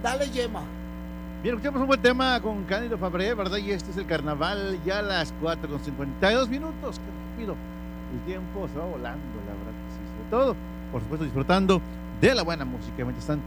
Dale, Yema. Bien, escuchamos un buen tema con Cándido Fabré, ¿verdad? Y este es el carnaval, ya a las 4:52. Qué rápido. El tiempo se va volando, la verdad que sí. Sobre todo, por supuesto, disfrutando de la buena música. Mientras tanto,